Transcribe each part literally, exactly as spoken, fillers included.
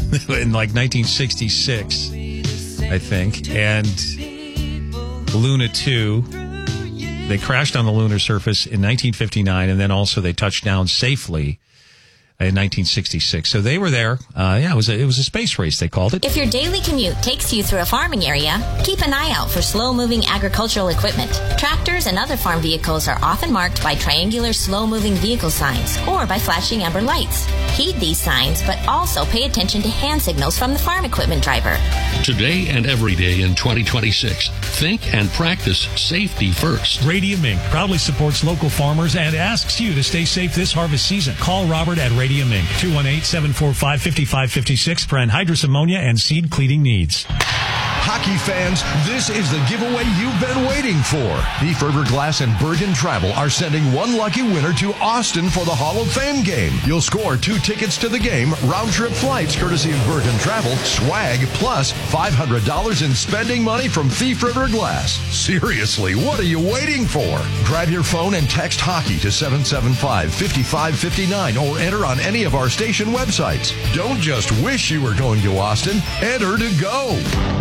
in like nineteen sixty-six, I think. And Luna two, they crashed on the lunar surface in nineteen fifty-nine, and then also they touched down safely in nineteen sixty-six. So they were there. Uh, yeah, it was a, it was a space race, they called it. If your daily commute takes you through a farming area, keep an eye out for slow-moving agricultural equipment. Tractors and other farm vehicles are often marked by triangular slow-moving vehicle signs or by flashing amber lights. Heed these signs, but also pay attention to hand signals from the farm equipment driver. Today and every day in twenty twenty-six, think and practice safety first. Radium Incorporated proudly supports local farmers and asks you to stay safe this harvest season. Call Robert at Radium Incorporated, two one eight, seven four five, five five five six for anhydrous ammonia and seed cleaning needs. Hockey fans, this is the giveaway you've been waiting for. Thief River Glass and Bergen Travel are sending one lucky winner to Austin for the Hall of Fame game. You'll score two tickets to the game, round-trip flights courtesy of Bergen Travel, swag, plus five hundred dollars in spending money from Thief River Glass. Seriously, what are you waiting for? Grab your phone and text hockey to seven seven five, five five five nine or enter on any of our station websites. Don't just wish you were going to Austin. Enter to go.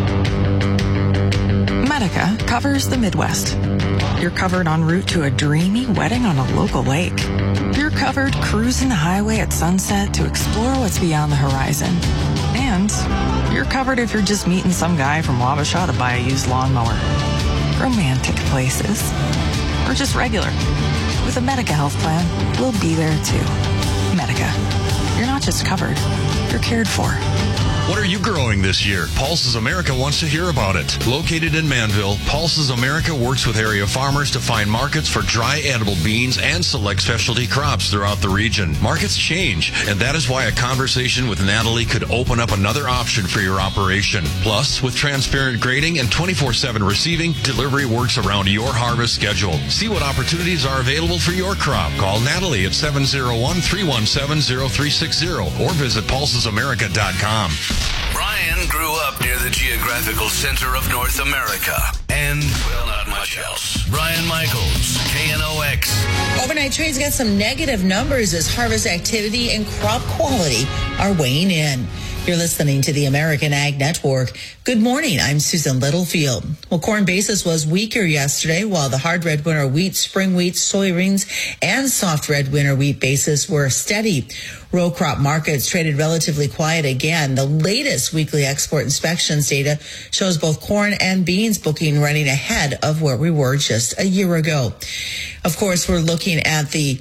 Medica covers the Midwest. You're covered en route to a dreamy wedding on a local lake. You're covered cruising the highway at sunset to explore what's beyond the horizon. And you're covered if you're just meeting some guy from Wabasha to buy a used lawnmower. Romantic places. Or just regular. With a Medica health plan, we'll be there too. Medica. You're not just covered, you're cared for. What are you growing this year? Pulses America wants to hear about it. Located in Manville, Pulses America works with area farmers to find markets for dry edible beans and select specialty crops throughout the region. Markets change, and that is why a conversation with Natalie could open up another option for your operation. Plus, with transparent grading and twenty-four seven receiving, delivery works around your harvest schedule. See what opportunities are available for your crop. Call Natalie at seven oh one, three one seven, oh three six oh or visit pulses america dot com. Brian grew up near the geographical center of North America and, well, not much else. Brian Michaels, K N O X. Overnight trades got some negative numbers as harvest activity and crop quality are weighing in. You're listening to the American Ag Network. Good morning. I'm Susan Littlefield. Well, corn basis was weaker yesterday, while the hard red winter wheat, spring wheat, soybeans, and soft red winter wheat basis were steady. Row crop markets traded relatively quiet again. The latest weekly export inspections data shows both corn and beans booking running ahead of where we were just a year ago. Of course, we're looking at the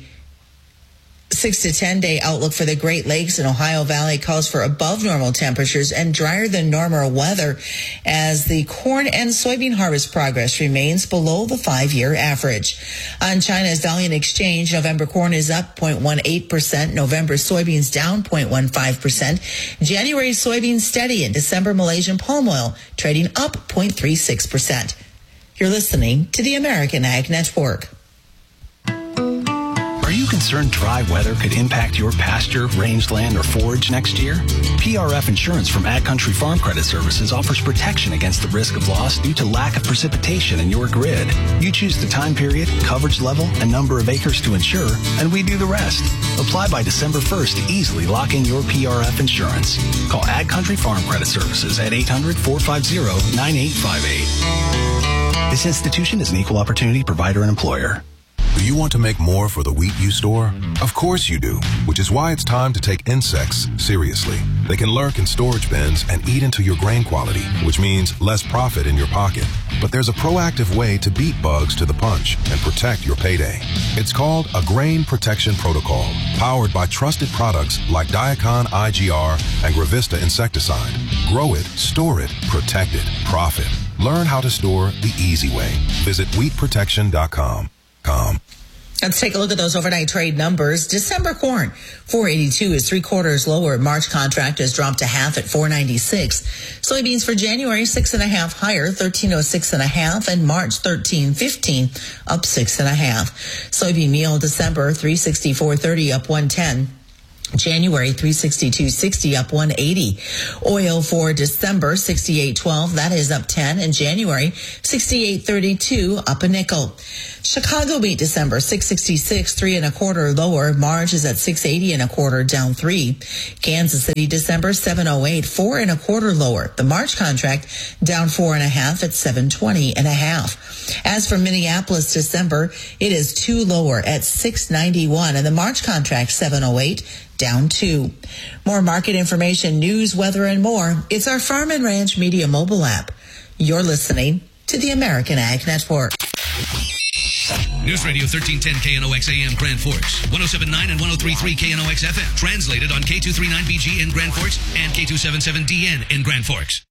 six to ten day outlook for the Great Lakes and Ohio Valley calls for above normal temperatures and drier than normal weather as the corn and soybean harvest progress remains below the five-year average. On China's Dalian Exchange, November corn is up zero point one eight percent, November soybeans down zero point one five percent, January soybeans steady, and December Malaysian palm oil trading up zero point three six percent. You're listening to the American Ag Network. Are you concerned dry weather could impact your pasture, rangeland, or forage next year? P R F Insurance from Ag Country Farm Credit Services offers protection against the risk of loss due to lack of precipitation in your grid. You choose the time period, coverage level, and number of acres to insure, and we do the rest. Apply by December first to easily lock in your P R F insurance. Call Ag Country Farm Credit Services at eight hundred, four five zero, nine eight five eight. This institution is an equal opportunity provider and employer. Do you want to make more for the wheat you store? Of course you do, which is why it's time to take insects seriously. They can lurk in storage bins and eat into your grain quality, which means less profit in your pocket. But there's a proactive way to beat bugs to the punch and protect your payday. It's called a Grain Protection Protocol, powered by trusted products like Diacon I G R and Gravista insecticide. Grow it, store it, protect it, profit. Learn how to store the easy way. Visit wheat protection dot com. Com. Let's take a look at those overnight trade numbers. December corn, four eighty-two is three quarters lower. March contract has dropped to half at four ninety-six. Soybeans for January, six and a half higher, thirteen oh six and a half, and March thirteen fifteen, up six and a half. Soybean meal December, three sixty-four thirty, up one ten. January, three sixty-two sixty, up one eighty. Oil for December, sixty-eight twelve, that is up ten. And January, sixty-eight thirty-two, up a nickel. Chicago beat December, six sixty-six, three and a quarter lower. March is at six eighty and a quarter, down three. Kansas City December, seven oh eight, four and a quarter lower. The March contract down four and a half at seven twenty and a half. As for Minneapolis December, it is two lower at six ninety-one, and the March contract seven oh eight, down two. More market information, news, weather, and more. It's our Farm and Ranch Media mobile app. You're listening to the American Ag Network. News Radio thirteen ten K N O X A M Grand Forks, one oh seven point nine and one oh three point three K N O X F M. Translated on K two thirty-nine B G in Grand Forks and K two seventy-seven D N in Grand Forks.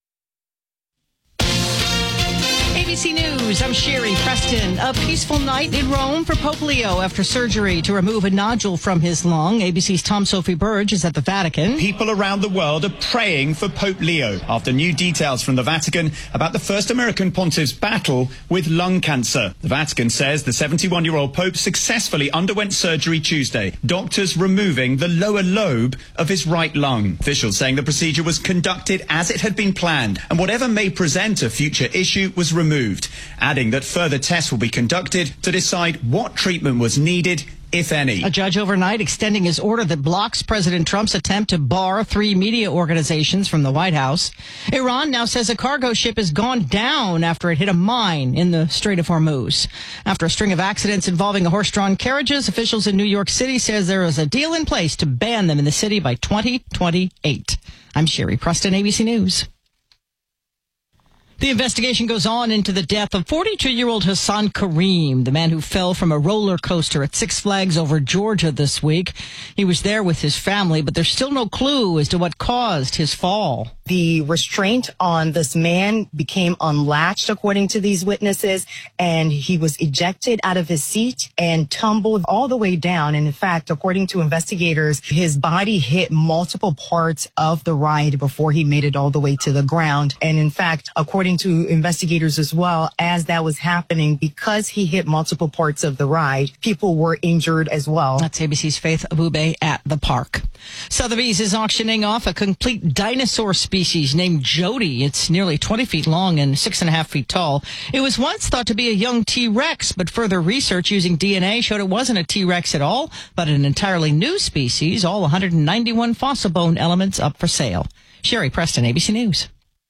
A B C News, I'm Sherry Preston. A peaceful night in Rome for Pope Leo after surgery to remove a nodule from his lung. A B C's Tom Sophie Burge is at the Vatican. People around the world are praying for Pope Leo after new details from the Vatican about the first American pontiff's battle with lung cancer. The Vatican says the seventy-one-year-old Pope successfully underwent surgery Tuesday, doctors removing the lower lobe of his right lung. Officials saying the procedure was conducted as it had been planned, and whatever may present a future issue was removed. removed, adding that further tests will be conducted to decide what treatment was needed, if any. A judge overnight extending his order that blocks President Trump's attempt to bar three media organizations from the White House. Iran now says a cargo ship has gone down after it hit a mine in the Strait of Hormuz. After a string of accidents involving horse-drawn carriages, officials in New York City says there is a deal in place to ban them in the city by twenty twenty-eight. I'm Sherry Preston, A B C News. The investigation goes on into the death of forty-two-year-old Hassan Kareem, the man who fell from a roller coaster at Six Flags over Georgia this week. He was there with his family, but there's still no clue as to what caused his fall. The restraint on this man became unlatched, according to these witnesses, and he was ejected out of his seat and tumbled all the way down. And in fact, according to investigators, his body hit multiple parts of the ride before he made it all the way to the ground. And in fact, according to investigators as well, as that was happening, because he hit multiple parts of the ride, people were injured as well. That's A B C's Faith Abube at the park. Sotheby's is auctioning off a complete dinosaur species named Jody. It's nearly twenty feet long and six and a half feet tall. It was once thought to be a young T-Rex, but further research using D N A showed it wasn't a T-Rex at all, but an entirely new species, all one hundred ninety-one fossil bone elements up for sale. Sherry Preston, A B C News.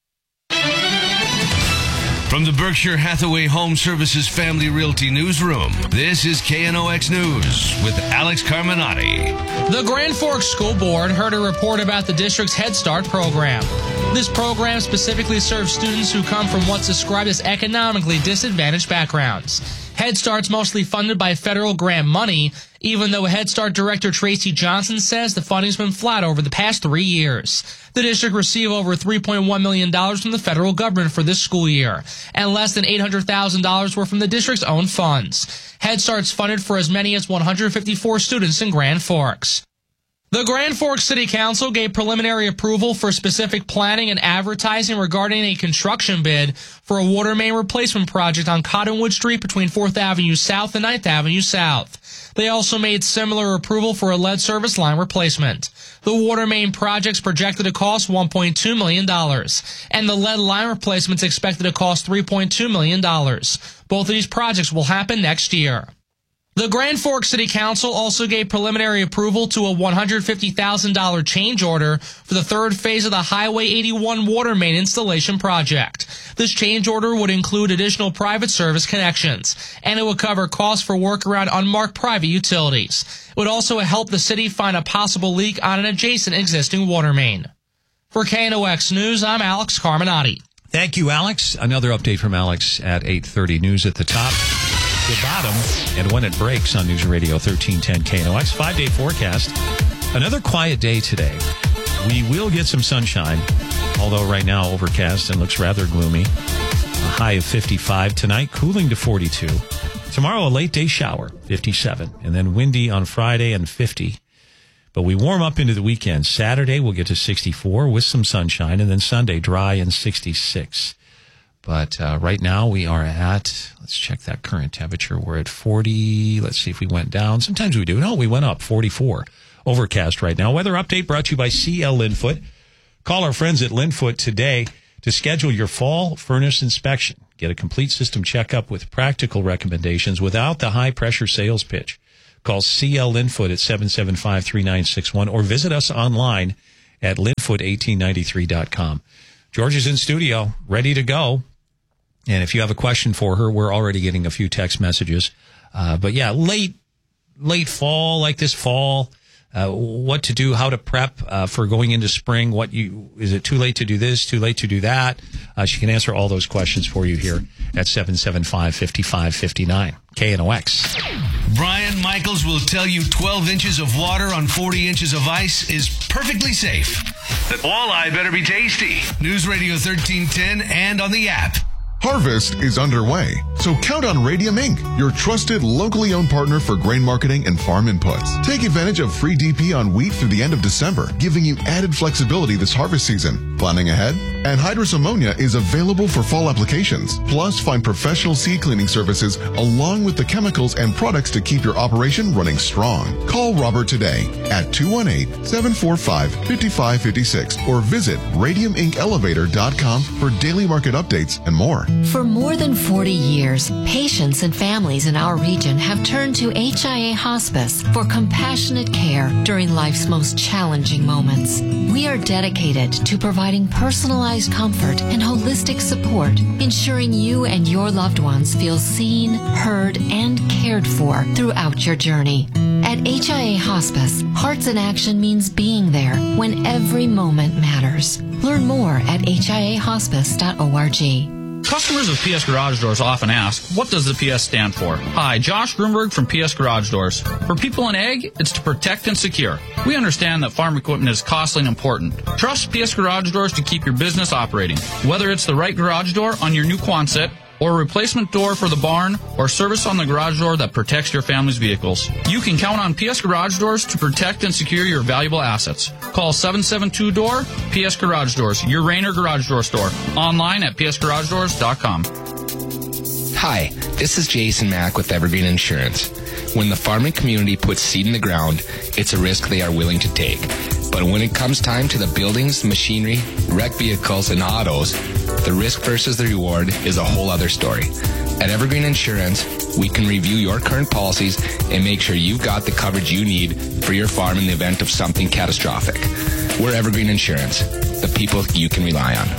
From the Berkshire Hathaway Home Services Family Realty Newsroom, this is K N O X News with Alex Carminati. The Grand Forks School Board heard a report about the district's Head Start program. This program specifically serves students who come from what's described as economically disadvantaged backgrounds. Head Start's mostly funded by federal grant money, even though Head Start Director Tracy Johnson says the funding's been flat over the past three years. The district received over three point one million dollars from the federal government for this school year, and less than eight hundred thousand dollars were from the district's own funds. Head Start's funded for as many as one hundred fifty-four students in Grand Forks. The Grand Forks City Council gave preliminary approval for specific planning and advertising regarding a construction bid for a water main replacement project on Cottonwood Street between fourth Avenue South and ninth Avenue South. They also made similar approval for a lead service line replacement. The water main project's projected to cost one point two million dollars, and the lead line replacement's expected to cost three point two million dollars. Both of these projects will happen next year. The Grand Forks City Council also gave preliminary approval to a one hundred fifty thousand dollars change order for the third phase of the Highway eighty-one water main installation project. This change order would include additional private service connections, and it would cover costs for work around unmarked private utilities. It would also help the city find a possible leak on an adjacent existing water main. For K N O X News, I'm Alex Carminati. Thank you, Alex. Another update from Alex at eight thirty. News at the top, the bottom, and when it breaks on News Radio thirteen ten K N O X. Five-day forecast. Another quiet day today. We will get some sunshine, although right now overcast and looks rather gloomy. A high of fifty-five tonight, cooling to forty-two. Tomorrow, a late day shower, fifty-seven. And then windy on Friday and fifty. But we warm up into the weekend. Saturday, we'll get to sixty-four with some sunshine. And then Sunday, dry and sixty-six. But uh, right now we are at, let's check that current temperature. We're at forty. Let's see if we went down. Sometimes we do. No, we went up, forty-four. overcast right now. Weather update brought to you by C L Linfoot. Call our friends at Linfoot today to schedule your fall furnace inspection. Get a complete system checkup with practical recommendations without the high-pressure sales pitch. Call C L Linfoot at seven seven five, three nine six one or visit us online at linfoot eighteen ninety-three dot com. George is in studio, ready to go. And if you have a question for her, we're already getting a few text messages. Uh, but yeah, late, late fall, like this fall, uh, what to do, how to prep uh, for going into spring. What you is it too late to do this, too late to do that? Uh, she can answer all those questions for you here at seven seven five, five five five nine. K N O X. Brian Michaels will tell you twelve inches of water on forty inches of ice is perfectly safe. The walleye better be tasty. News Radio thirteen ten and on the app. Harvest is underway, so count on Radium Incorporated, your trusted, locally owned partner for grain marketing and farm inputs. Take advantage of free D P on wheat through the end of December, giving you added flexibility this harvest season. Planning ahead? Anhydrous ammonia is available for fall applications. Plus, find professional seed cleaning services along with the chemicals and products to keep your operation running strong. Call Robert today at two one eight, seven four five, five five five six or visit radium inc elevator dot com for daily market updates and more. For more than forty years, patients and families in our region have turned to H I A Hospice for compassionate care during life's most challenging moments. We are dedicated to providing personalized comfort and holistic support, ensuring you and your loved ones feel seen, heard, and cared for throughout your journey. At H I A Hospice, Hearts in Action means being there when every moment matters. Learn more at H I A hospice dot org. Customers of P S Garage Doors often ask, what does the P S stand for? Hi, Josh Grunberg from P S Garage Doors. For people in ag, it's to protect and secure. We understand that farm equipment is costly and important. Trust P S Garage Doors to keep your business operating. Whether it's the right garage door on your new Quonset, or a replacement door for the barn, or service on the garage door that protects your family's vehicles, you can count on P S Garage Doors to protect and secure your valuable assets. Call seven seven two D O O R, P S Garage Doors, your Rainer garage door store. Online at p s garage doors dot com. Hi, this is Jason Mack with Evergreen Insurance. When the farming community puts seed in the ground, it's a risk they are willing to take. But when it comes time to the buildings, machinery, wreck vehicles, and autos, the risk versus the reward is a whole other story. At Evergreen Insurance, we can review your current policies and make sure you've got the coverage you need for your farm in the event of something catastrophic. We're Evergreen Insurance, the people you can rely on.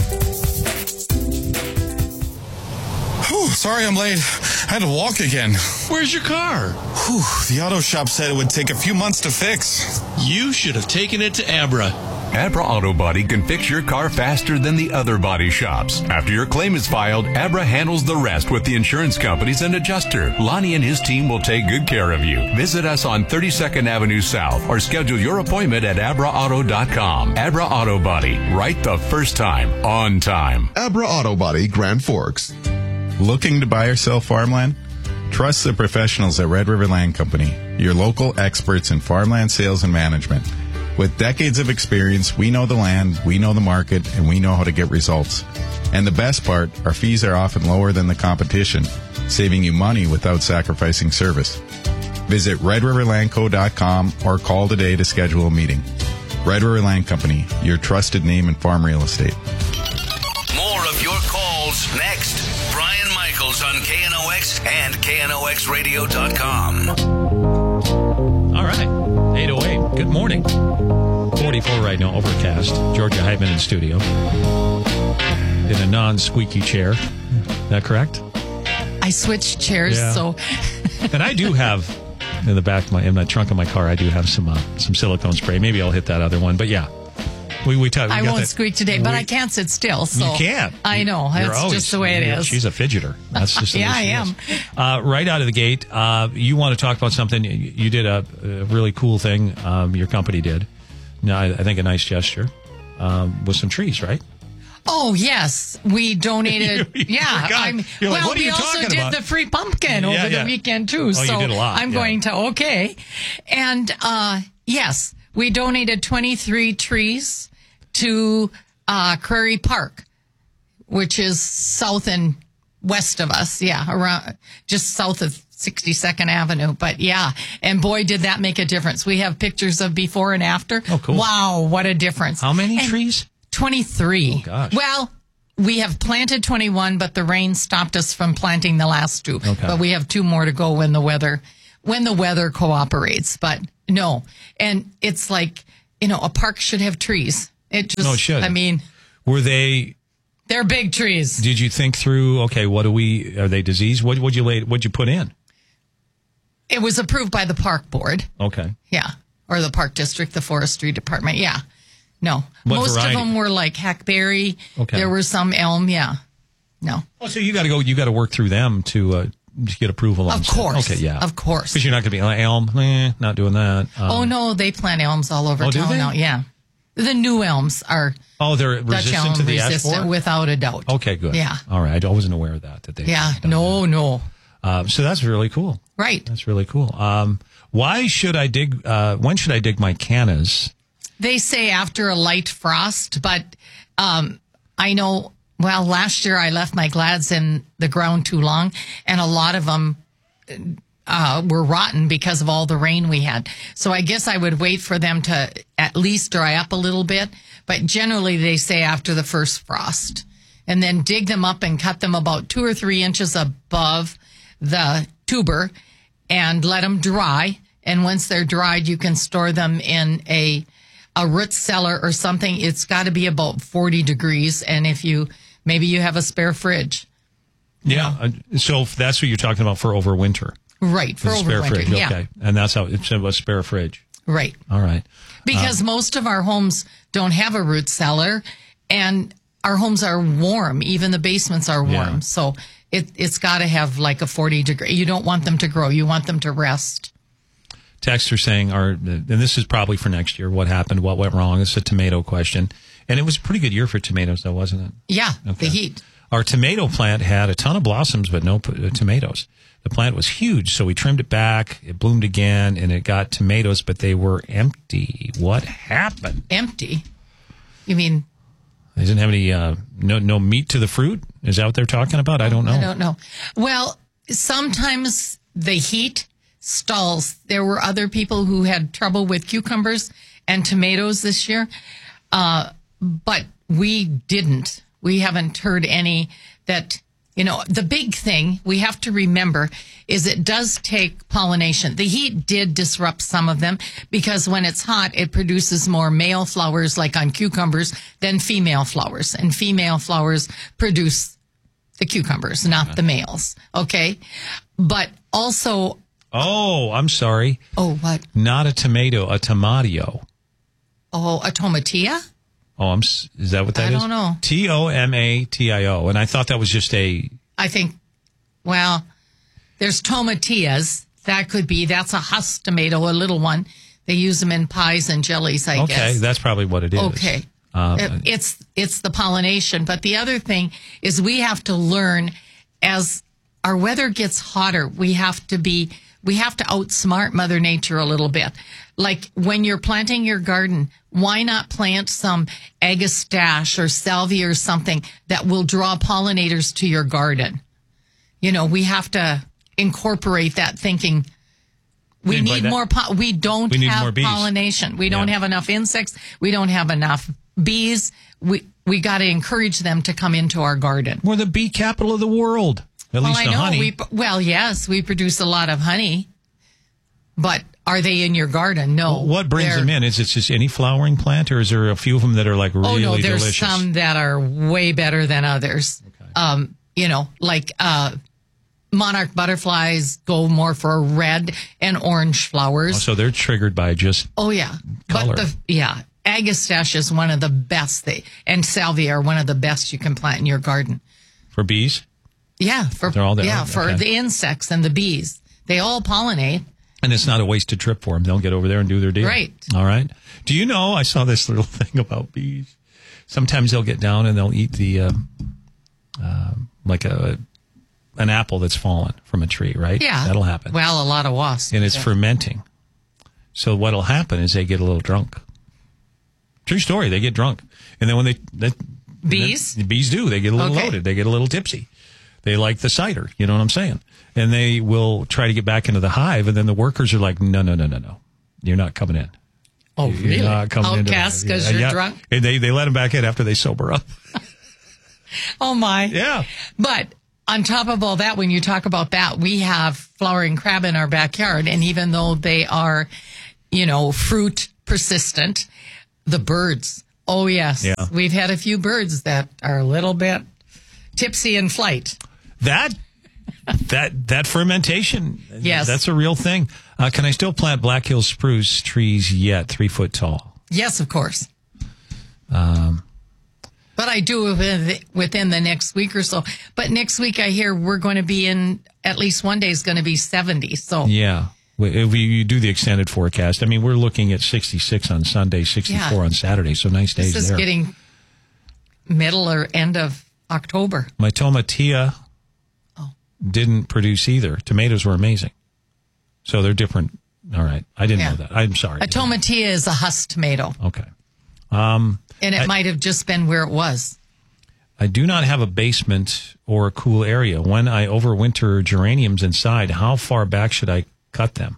Whew, sorry I'm late. I had to walk again. Where's your car? Whew, the auto shop said it would take a few months to fix. You should have taken it to Abra. Abra Auto Body can fix your car faster than the other body shops. After your claim is filed, Abra handles the rest with the insurance companies and adjuster. Lonnie and his team will take good care of you. Visit us on thirty-second Avenue South or schedule your appointment at abra auto dot com. Abra Auto Body, right the first time, on time. Abra Auto Body, Grand Forks. Looking to buy or sell farmland? Trust the professionals at Red River Land Company, your local experts in farmland sales and management. With decades of experience, we know the land, we know the market, and we know how to get results. And the best part, our fees are often lower than the competition, saving you money without sacrificing service. Visit red river land co dot com or call today to schedule a meeting. Red River Land Company, your trusted name in farm real estate. More of your calls next. Brian Michaels on K N O X and K N O X radio dot com. All right. eight oh eight. Good morning. forty-four right now, overcast. Georgia Heitman in studio. In a non-squeaky chair. Is that correct? I switched chairs, Yeah. so... And I do have, in the back of my, in the trunk of my car, I do have some uh, some silicone spray. Maybe I'll hit that other one. But yeah. We, we, talk, we I got won't that. squeak today, but We- I can't sit still. So You can't. I know. You're That's always- just the way it you're- is. She's a fidgeter. That's just the yeah, way I she am. is. Uh, right out of the gate, uh, you want to talk about something. You, you did a, a really cool thing. Um, your company did. No, I, I think a nice gesture um, with some trees, right? Oh, yes. We donated. You- you yeah. forgot. I'm, You're like, well, what are we you also talking did about? the free pumpkin Yeah, over yeah. the weekend, too. Oh, so you did a lot, I'm yeah. going to, okay. And, uh, yes, we donated twenty-three trees to uh, Prairie Park, which is south and west of us. Yeah, around just south of sixty-second Avenue. But yeah, and boy, did that make a difference. We have pictures of before and after. Oh, cool. Wow, what a difference. How many and trees? twenty-three. Oh, gosh. Well, we have planted twenty-one, but the rain stopped us from planting the last two. Okay. But we have two more to go when the weather, when the weather cooperates. But no, and it's like, you know, a park should have trees. It just, No, it should. I mean, Were they, they're big trees. did you think through, okay, what do we, are they diseased? What would you lay, what'd you put in? It was approved by the park board. Okay. Yeah. Or the park district, the forestry department. Yeah. No. What Most variety? of them were like hackberry. Okay. There were some elm. Yeah. No. Oh, so you got to go, you got to work through them to, uh, to get approval on Of stuff. course. Okay, yeah. Of course. Because you're not going to be like, elm, eh, not doing that. Um, oh, no. They plant elms all over Oh, do town they? now. Yeah. The new elms are Oh, they're Dutch elm resistant to the ash resistant borer? without a doubt. Okay, good. Yeah. All right. I wasn't aware of that. That they. Yeah. No, no. Uh, so that's really cool. Right. That's really cool. Um, why should I dig? Uh, when should I dig my cannas? They say after a light frost, but um, I know, well, last year I left my glads in the ground too long, and a lot of them uh, were rotten because of all the rain we had. So I guess I would wait for them to at least dry up a little bit, but generally they say after the first frost. And then dig them up and cut them about two or three inches above the tuber and let them dry. And once they're dried, you can store them in a a root cellar or something. It's got to be about forty degrees. And if you, maybe you have a spare fridge. Yeah. Uh, so if that's what you're talking about for overwinter. Right. For It's a spare overwintering. fridge. Yeah. Okay. And that's how it's a spare fridge. Right. All right. Because Uh, most of our homes don't have a root cellar, and our homes are warm. Even the basements are warm. Yeah. So it, it's got to have like a forty degree. You don't want them to grow. You want them to rest. Texter saying, "Are and this is probably for next year. What happened? What went wrong?" It's a tomato question, and it was a pretty good year for tomatoes, though, wasn't it? Yeah. Okay. The heat. Our tomato plant had a ton of blossoms, but no p- uh, tomatoes. The plant was huge, so we trimmed it back. It bloomed again, and it got tomatoes, but they were empty. What happened? Empty. You mean? They didn't have any uh, no no meat to the fruit. Is that what they're talking about? I don't know. I don't know. Well, sometimes the heat stalls. There were other people who had trouble with cucumbers and tomatoes this year, uh, but we didn't. We haven't heard any that, you know, the big thing we have to remember is it does take pollination. The heat did disrupt some of them because when it's hot, it produces more male flowers like on cucumbers than female flowers. And female flowers produce the cucumbers, not the males. Okay. But also. Oh, I'm sorry. Oh, what? Not a tomato, a tomatillo. Oh, a tomatillo? Oh, I'm. s- Is that what that I is? don't know. T O M A T I O, and I thought that was just a. I think, well, there's tomatillas. That could be, that's a husk tomato, a little one. They use them in pies and jellies, I okay, guess. that's probably what it is. Okay. Um, It- it's it's the pollination. But the other thing is we have to learn as our weather gets hotter, we have to be we have to outsmart Mother Nature a little bit. Like when you're planting your garden, why not plant some agastache or salvia or something that will draw pollinators to your garden? You know, we have to incorporate that thinking. We And by need that- more. Po- we don't We need have more bees. pollination. We don't Yeah. have enough insects. We don't have enough bees. We we got to encourage them to come into our garden. We're the bee capital of the world. At well, least I the know. honey. We well, yes, we produce a lot of honey, but are they in your garden? No. What brings They're- them in? Is it just any flowering plant, or is there a few of them that are like really Oh no, there's delicious? some that are way better than others. Um, you know, like uh, monarch butterflies go more for red and orange flowers. Oh, so they're triggered by just Oh yeah, color. but the yeah, agastache is one of the best. They and salvia are one of the best you can plant in your garden. for bees. Yeah, for They're all there. yeah for Okay. the insects and the bees. They all pollinate. And it's not a wasted trip for them. They'll get over there and do their deal. Right. All right. Do you know, I saw this little thing about bees. Sometimes they'll get down and they'll eat the, uh, uh, like a, an apple that's fallen from a tree, right? Yeah, That'll happen. Well, a lot of wasps. And it's Yeah. fermenting. So what'll happen is they get a little drunk. True story. They get drunk. And then when they, they Bees? the bees do. They get a little Okay. loaded. They get a little tipsy. They like the cider. You know what I'm saying? And they will try to get back into the hive, and then the workers are like, no, no, no, no, no. You're not coming in. Oh, You're really? not coming into Outcast the- because Yeah, you're yeah. drunk? And they, they let them back in after they sober up. Oh, my. Yeah. But on top of all that, when you talk about that, we have flowering crab in our backyard. And even though they are, you know, fruit persistent, the birds, oh, yes. Yeah. We've had a few birds that are a little bit tipsy in flight. That that that fermentation, Yes. that's a real thing. Uh, can I still plant Black Hill spruce trees yet, three foot tall? Yes, of course. Um, But I do within- within the next week or so. But next week, I hear we're going to be in, at least one day is going to be seventy. So yeah, if we you do the extended forecast, I mean, we're looking at sixty-six on Sunday, sixty-four Yeah. on Saturday. So nice days this is there. getting middle or end of October. My tomatia Oh. didn't produce either. Tomatoes were amazing. So they're different. All right. I didn't Yeah. know that. I'm sorry. A tomatia is a husk tomato. Okay. Um, And it I, might have just been where it was. I do not have a basement or a cool area. When I overwinter geraniums inside, how far back should I cut them?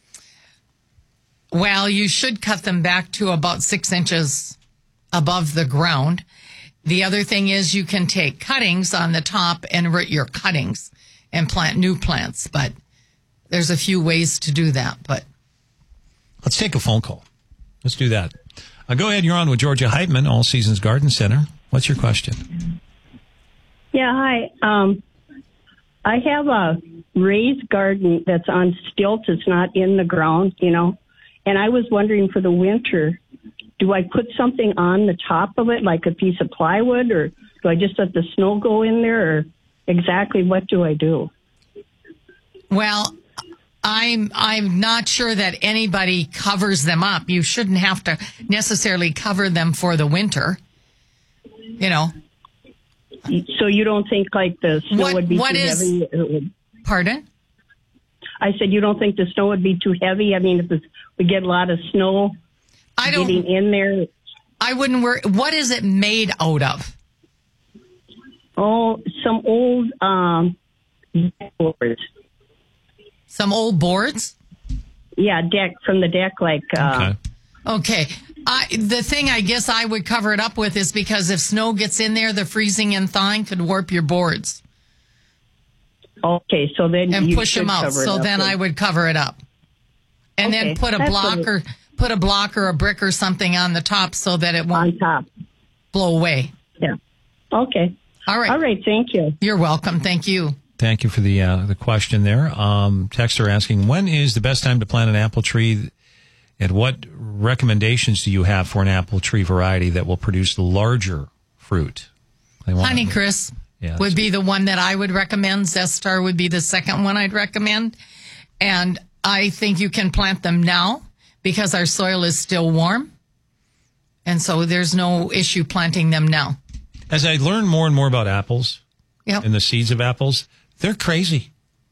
Well, you should cut them back to about six inches above the ground. The other thing is you can take cuttings on the top and root your cuttings and plant new plants. But there's a few ways to do that. But Let's take a phone call. Let's do that. Uh, go ahead. You're on with Georgia Heitman, All Seasons Garden Center. What's your question? Yeah, hi. Um, I have a raised garden that's on stilts. It's not in the ground, you know. And I was wondering for the winter, do I put something on the top of it, like a piece of plywood, or do I just let the snow go in there, or exactly what do I do? Well, I'm I'm not sure that anybody covers them up. You shouldn't have to necessarily cover them for the winter. You know. So you don't think like the snow What- would be what too is- heavy? It would- Pardon? I said you don't think the snow would be too heavy? I mean, if it's, we get a lot of snow I don't- getting in there. I wouldn't worry. What is it made out of? Oh, some old um, deck boards. Some old boards? Yeah, deck from the deck, like. Uh, Okay. I, the thing I guess I would cover it up with is because if snow gets in there, the freezing and thawing could warp your boards Okay, so then and you push should them out. cover it So up then with- I would cover it up, and Okay, then put a that's block what or it- put a block or a brick or something on the top so that it won't on top blow away. Yeah. Okay. All right. All right. Thank you. You're welcome. Thank you. Thank you for the uh, the question there. Um, texter asking, when is the best time to plant an apple tree? And what recommendations do you have for an apple tree variety that will produce larger fruit? They want- Honeycrisp Yeah, would be the one that I would recommend. Zestar would be the second one I'd recommend. And I think you can plant them now because our soil is still warm. And so there's no issue planting them now. As I learn more and more about apples Yep. and the seeds of apples, they're crazy.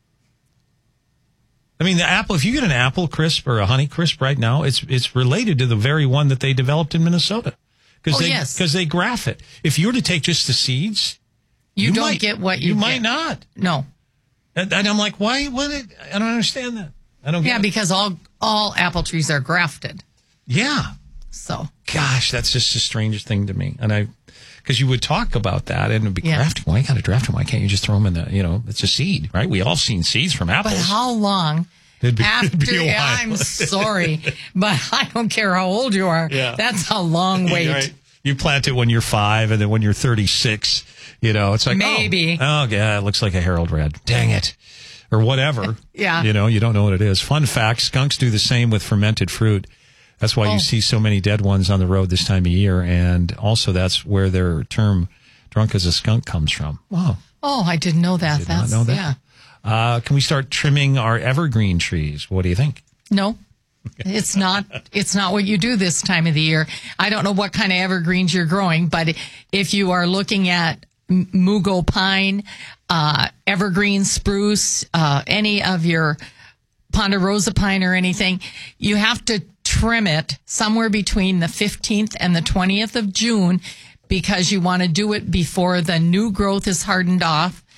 I mean, the apple, if you get an apple crisp or a honey crisp right now, it's it's related to the very one that they developed in Minnesota. Because Oh, they, yes. because they graft it. If you were to take just the seeds, You, don't might- get what you, you get. might not. No. And, and I'm like, why? What? It, I don't understand that. I don't get Yeah, it. because all all apple trees are grafted. Yeah. So. Gosh, that's just the strangest thing to me. And I, because you would talk about that and it would be Yeah. grafting. Why you got to draft them? Why can't you just throw them in the, you know, it's a seed, right? We all seen seeds from apples. But how long It'd be- after? it'd be a while. I'm sorry, but I don't care how old you are. Yeah. That's a long wait. Right. You plant it when you're five, and then when you're thirty-six, you know, it's like, Maybe. Oh, oh yeah, it looks like a Harold Red. Dang it. Or whatever. Yeah. You know, you don't know what it is. Fun fact, skunks do the same with fermented fruit. That's why Oh. you see so many dead ones on the road this time of year. And also that's where their term drunk as a skunk comes from. Wow. Oh, I didn't know that. Did not That's know that. yeah. Uh, can we start trimming our evergreen trees? What do you think? No. It's not it's not what you do this time of the year. I don't know what kind of evergreens you're growing, but if you are looking at m- mugo pine, uh, evergreen spruce, uh, any of your ponderosa pine or anything, you have to trim it somewhere between the fifteenth and the twentieth of June because you want to do it before the new growth is hardened off.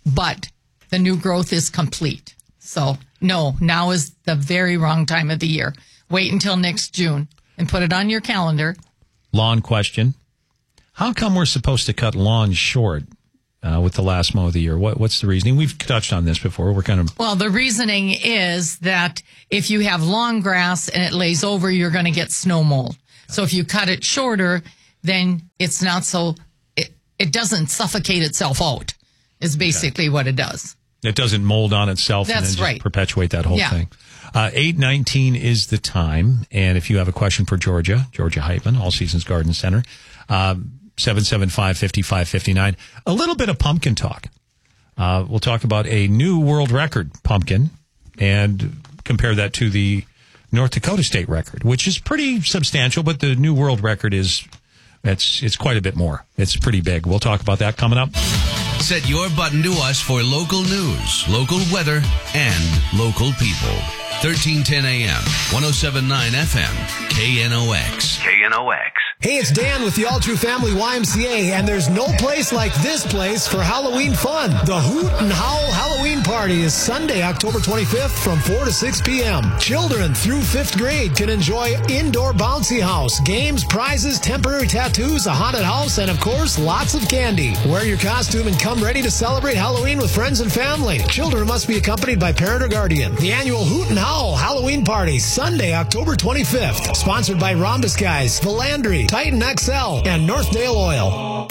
but the new growth is complete. So, no, now is the very wrong time of the year. Wait until next June and put it on your calendar. Lawn question. How come we're supposed to cut lawns short uh, with the last mow of the year? What, what's the reasoning? We've touched on this before. We're kind of... Well, the reasoning is that if you have long grass and it lays over, you're going to get snow mold. So if you cut it shorter, then it's not so... It, it doesn't suffocate itself out, is basically okay. what it does. It doesn't mold on itself That's and then just right. perpetuate that whole yeah. thing. Uh, eight nineteen is the time. And if you have a question for Georgia, Georgia Heitman, All Seasons Garden Center, um, seven seven five, five five five nine. A little bit of pumpkin talk. Uh, we'll talk about a new world record pumpkin and compare that to the North Dakota state record, which is pretty substantial, but the new world record is, it's, it's quite a bit more. It's pretty big. We'll talk about that coming up. Set your button to us for local news, local weather, and local people. thirteen ten A M, one oh seven point nine F M, K N O X. K N O X. Hey, it's Dan with the All True Family Y M C A, and there's no place like this place for Halloween fun. The Hoot and Howl Halloween Party is Sunday, October twenty-fifth from four to six p.m. Children through fifth grade can enjoy indoor bouncy house, games, prizes, temporary tattoos, a haunted house, and of course, lots of candy. Wear your costume and come ready to celebrate Halloween with friends and family. Children must be accompanied by parent or guardian. The annual Hoot and Howl Halloween Party, Sunday, October twenty-fifth. Sponsored by Rhombus Guys, The Landry, Titan X L, and Northdale Oil.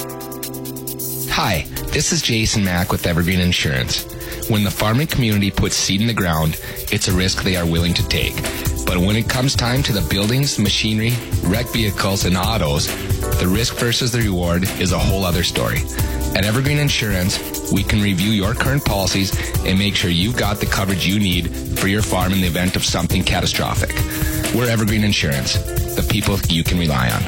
Hi, this is Jason Mack with Evergreen Insurance. When the farming community puts seed in the ground, it's a risk they are willing to take. But when it comes time to the buildings, machinery, wrecked vehicles, and autos, the risk versus the reward is a whole other story. At Evergreen Insurance, we can review your current policies and make sure you've got the coverage you need for your farm in the event of something catastrophic. We're Evergreen Insurance, the people you can rely on.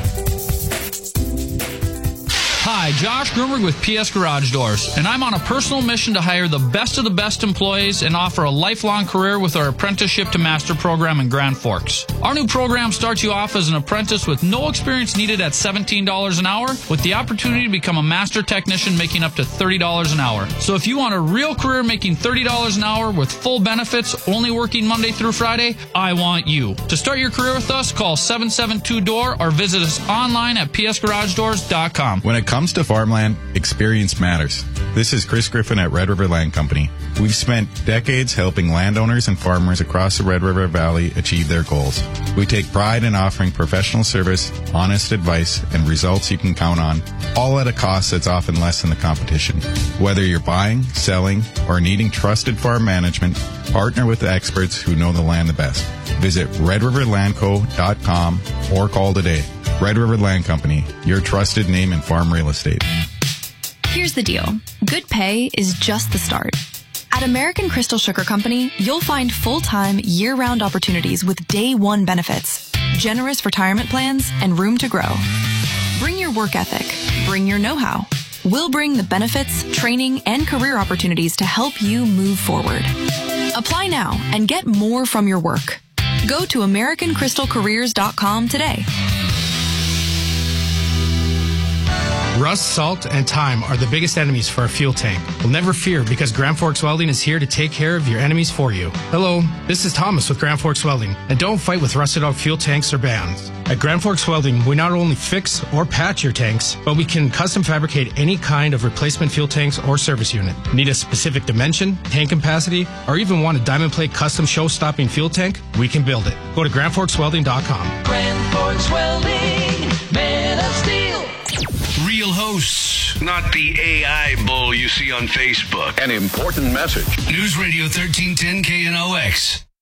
Hi, Josh Grumberg with P S Garage Doors, and I'm on a personal mission to hire the best of the best employees and offer a lifelong career with our Apprenticeship to Master program in Grand Forks. Our new program starts you off as an apprentice with no experience needed at seventeen dollars an hour, with the opportunity to become a master technician making up to thirty dollars an hour. So if you want a real career making thirty dollars an hour with full benefits, only working Monday through Friday, I want you. To start your career with us, call seven seven two D O O R or visit us online at p s garage doors dot com. When it comes to farmland, experience matters. This is Chris Griffin at Red River Land Company. We've spent decades helping landowners and farmers across the Red River Valley achieve their goals. We take pride in offering professional service, honest advice, and results you can count on, all at a cost that's often less than the competition. Whether you're buying, selling, or needing trusted farm management, partner with the experts who know the land the best. Visit red river land co dot com or call today. Red River Land Company, your trusted name in farm real estate. Here's the deal. Good pay is just the start. At American Crystal Sugar Company, you'll find full-time, year-round opportunities with day one benefits, generous retirement plans, and room to grow. Bring your work ethic. Bring your know-how. We'll bring the benefits, training, and career opportunities to help you move forward. Apply now and get more from your work. Go to american crystal careers dot com today. Rust, salt, and time are the biggest enemies for a fuel tank. Well, never fear, because Grand Forks Welding is here to take care of your enemies for you. Hello, this is Thomas with Grand Forks Welding, and don't fight with rusted out fuel tanks or bands. At Grand Forks Welding, we not only fix or patch your tanks, but we can custom fabricate any kind of replacement fuel tanks or service unit. Need a specific dimension, tank capacity, or even want a diamond plate custom show-stopping fuel tank? We can build it. Go to grand forks welding dot com. Grand Forks Welding, man of steel. Real hosts, not the A I bull you see on Facebook. An important message. News Radio thirteen ten K N O X.